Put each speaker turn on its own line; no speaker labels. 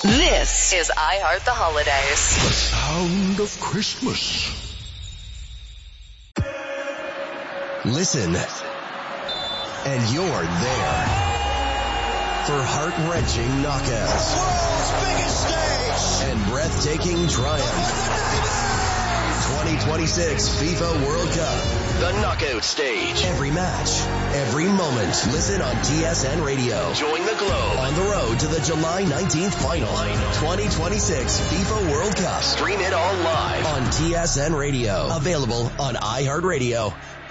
This is I Heart the Holidays.
The sound of Christmas.
Listen, and you're there for heart-wrenching knockouts,
the world's biggest stage,
and breathtaking triumph. 2026 FIFA World Cup, the knockout stage. Every match, every moment. Listen on TSN Radio. Join the Globe on the road to the July 19th final. 2026 FIFA World Cup. Stream it all live on TSN Radio. Available on iHeartRadio